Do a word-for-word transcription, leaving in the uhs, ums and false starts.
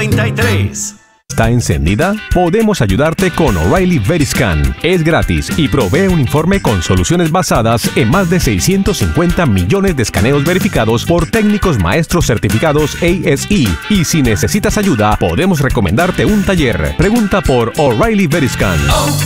noventa y tres. ¿Está encendida? Podemos ayudarte con O'Reilly Veriscan. Es gratis y provee un informe con soluciones basadas en más de seiscientos cincuenta millones de escaneos verificados por técnicos maestros certificados A S E. Y si necesitas ayuda, podemos recomendarte un taller. Pregunta por O'Reilly Veriscan.